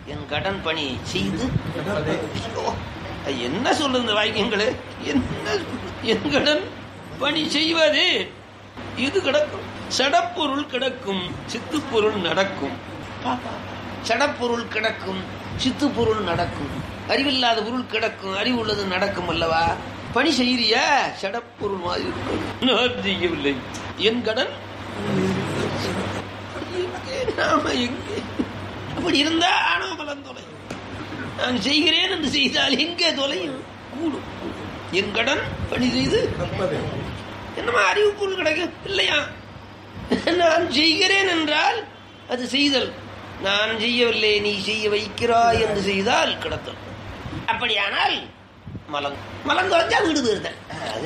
என் கடன் பணி செய்து என்ன சொல்றது இந்த வாக்கியங்களே? என்ன என் கடன் பணி செய்வது இது கிடக்கும். சடப்பொருள் கிடக்கும், சித்துப்பொருள் நடக்கும். சடப்பொருள் கிடக்கும், சித்துப்பொருள் நடக்கும். அறிவில்லாத பொருள் கிடக்கும், அறிவு உள்ளது நடக்கும் அல்லவா? பணி செய்யறியா? சடப்பொருள் மாதிரி நான் செய்யவில்லை. என் கடன் நாம எங்கே? அப்படி இருந்தா ஆணவ பலம் தொலையும். நான் செய்கிறேன் என்று செய்தால் எங்கே தொலையும்? கூடும். என் கடன் பணி செய்து என்னமா அறிவு பொருள் கிடைக்கும் இல்லையா? நான் செய்கிறேன் என்றால் அது செய்தல். நான் செய்யவில்லை, நீ செய்ய வைக்கிறாய் என்று செய்தால் கிடத்தல். அப்படியானால் மலம் குறைஞ்சா வீடு போயிருந்தேன்.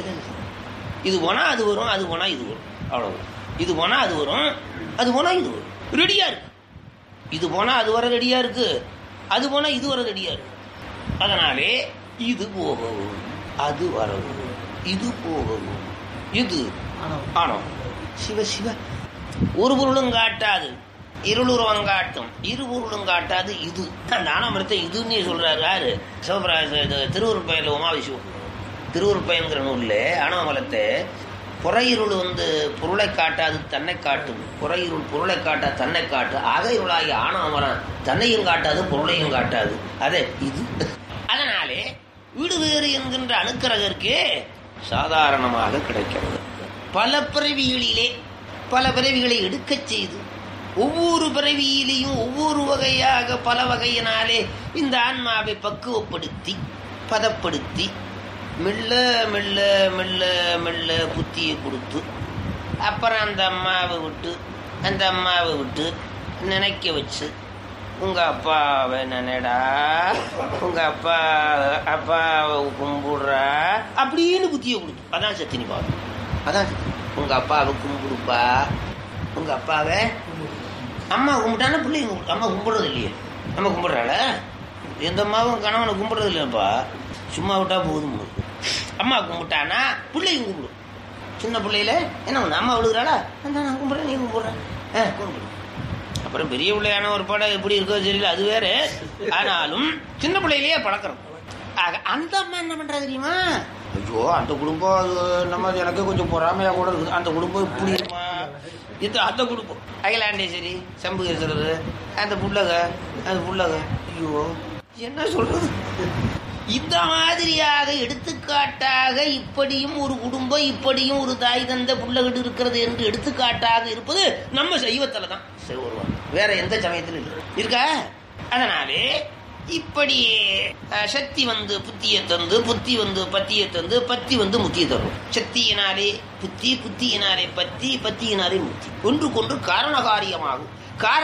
இது போனா அது வரும், அது போனா இது வரும், அவ்வளவு. இது போனா அது வரும், அது போனா இது வரும். ரெடியா இருக்கு. இது போனா அது வர ரெடியா இருக்கு, அது போனா இது வர ரெடியா இருக்கு. அதனாலே இது போகவும் அது வரவும், இது போகவும் இது ஆனோம். சிவ சிவ. ஒரு பொருளும் காட்டாது இருளுருவம் காட்டும், இரு பொருளும் காட்டாது இது. அந்த ஆனமரத்தை இதுன்னு சொல்றாரு யாரு? சிவபிராச திருவுருப்பயன்ல உமாவிஷ்ணு திருவுருப்பயன்கிற நூல்ல ஆனமலத்தை புறையிருள் பொருளை காட்டாது தன்னை காட்டும், புறையிருள் பொருளை காட்டாது தன்னை காட்டு, அகைருளாகி ஆணவமரம் தன்னையும் காட்டாது பொருளையும் காட்டாது. அதே இது. அதனாலே வீடு வேறு என்கின்ற அணுக்கரகருக்கு சாதாரணமாக கிடைக்கிறது. பல பிறவிகளிலே பல பிறவிகளை எடுக்கச் செய்து ஒவ்வொரு பிறவியிலையும் ஒவ்வொரு வகையாக பல வகையினாலே இந்த ஆன்மாவை பக்குவப்படுத்தி பதப்படுத்தி மெல்ல மெல்ல மெல்ல மெல்ல புத்தியை கொடுத்து அப்புறம் அந்த அம்மாவை விட்டு நினைக்க வச்சு, உங்க அப்பாவை நினைடா, உங்க அப்பாவை கும்பிடுறா அப்படின்னு புத்தியை கொடுத்து. அதான் சத்தினி பாவம். அதான் உங்க அப்பாவை கும்பிடுப்பா, உங்க அப்பாவை. அம்மா கும்பிட்டானா பிள்ளைங்க அம்மா கும்பிடுறது இல்லையே. அம்மா கும்பிடுறாள? எந்த அம்மாவும் கணவனை கும்பிடுறது இல்லைப்பா, சும்மா விட்டா போதும். அம்மா கும்பிட்டானா பிள்ளையும் கும்பிடும். சின்ன பிள்ளையில என்ன ஒன்று அம்மா விழுகிறாளா, நான் கும்பிட்றேன், நீ கும்பிட்றேன், கும்பிடு. அப்புறம் பெரிய பிள்ளையான ஒரு படம் எப்படி இருக்கோ தெரியல, அது வேற. ஆனாலும் சின்ன பிள்ளையிலேயே பழக்கிறோம். அந்த அம்மா என்ன பண்றா தெரியுமா? ஐயோ அந்த குடும்பம் அது நம்ம எனக்கு கொஞ்சம் பொறாமையா கூட இருக்குது. அந்த குடும்பம் இப்படி இருக்குமா? இது அந்த குடும்பம் அகிலாண்டேஸ்வரி சம்புகேஸ்வரர் அந்த புள்ளக ஐயோ என்ன சொல்றது? இந்த மாதிரியாக எடுத்துக்காட்டாக இப்படியும் ஒரு குடும்பம், இப்படியும் ஒரு தாய் தந்த புள்ளகிட்டு இருக்கிறது என்று எடுத்துக்காட்டாக இருப்பது நம்ம சைவத்துல தான். வேற எந்த சமயத்திலும் இருக்கா? அதனாலே இப்படி சக்தி புத்தியை தந்து, புத்தி பத்தியை தந்து, பத்தி முத்தியை தரும். சக்தியினாலே புத்தி, புத்தியினாலே பத்தி, பத்தியினாலே முத்தி. ஒன்றுக்கொன்று காரண காரியமாகும்.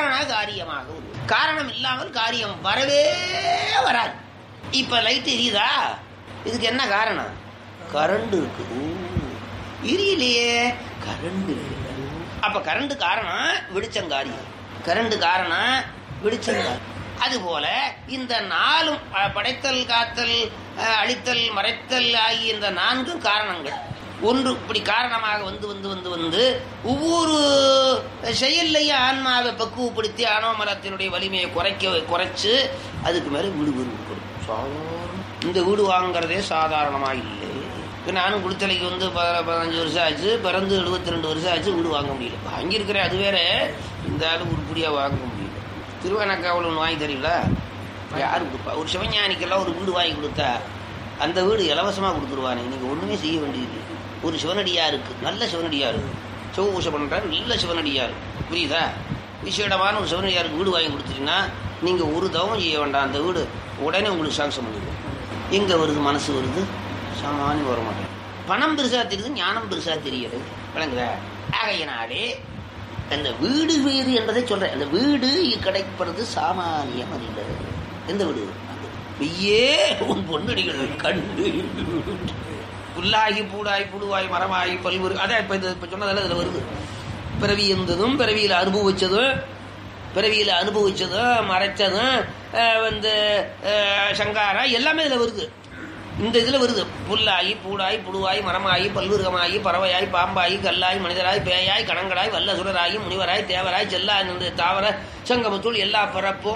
காரணம் இல்லாமல் காரியம் வரவே வராது. இப்ப லைட் எரியுதா? இதுக்கு என்ன காரணம்? கரண்ட் இருக்கு. எரியலையே, கரண்ட் இல்லை. அப்ப கரண்ட் காரணம், வெளிச்சங்காரியம். கரண்ட் காரணம், வெளிச்சங்காரியம். அதுபோல இந்த நாலும் படைத்தல், காத்தல், அழித்தல், மறைத்தல் ஆகிய இந்த நான்கும் காரணங்கள். ஒன்று இப்படி காரணமாக வந்து ஒவ்வொரு செயல்லையும் ஆன்மாவை பக்குவப்படுத்தி ஆணவமலத்தினுடைய வலிமையை குறைச்சு அதுக்கு மேல வீடு கொடுக்கும். இந்த வீடு வாங்குறதே சாதாரணமா இல்லை. நானும் குளித்தலைக்கு 15 வருஷம் ஆச்சு, பிறந்து 72 வருஷம் ஆச்சு, வீடு வாங்க முடியல. வாங்கியிருக்கிறேன், அது வேற. இந்த ஆளு உருப்படியா வாங்க முடியல. திருவண்ணாக்காவில் ஒன்று வாங்கி தரீங்களா? யாரு கொடுப்பா? ஒரு சிவஞானிக்கெல்லாம் ஒரு வீடு வாங்கி கொடுத்தா அந்த வீடு இலவசமாக கொடுத்துருவானே. நீங்கள் ஒன்றுமே செய்ய வேண்டியது. ஒரு சிவனடியாருக்கு, நல்ல சிவனடியாருக்கு, சிவபூஷை பண்ணுறாரு, நல்ல சிவனடியாருக்கு, புரியுதா? விசேடமான ஒரு சிவனடியாருக்கு வீடு வாங்கி கொடுத்துட்டீங்கன்னா நீங்கள் ஒரு தவம் செய்ய வேண்டாம். அந்த வீடு உடனே உங்களுக்கு சாங்ஷன் பண்ணிடுவோம். எங்கே வருது? மனசு வருது, சாமானியம் வர மாட்டேன். பணம் பெருசாக தெரியுது, ஞானம் பெருசாக தெரியுது. விளங்குதா? ஆகையினாலே அந்த வீடு வேறு என்பதை சொல்றேன். அந்த வீடு கிடைப்பது சாமானியம் அல்ல. எந்த வீடு? மெய்யே உன் பொன்னடிகள் கண்டு புல்லாகி பூடாய் புழுவாய் மரமாகி பல்வேறு. அதான் இப்ப சொன்னதால அதுல வருது. பிறவி இருந்ததும் பிறவியில் அனுபவிச்சதும் மறைச்சதும் சங்காரா எல்லாமே இதுல வருது. இந்த இதுல வருது. புல்லாகி பூடாய் புழுவாய் மரமாகி பல்விருகமாகி பறவையாய் பாம்பாயி கல்லாய் மனிதராய் பேயாய் கணங்களாய் வல்ல சுடராகி முனிவராய் தேவராய் செல்லா தாவர சங்கமத்துள் எல்லா பரப்பும்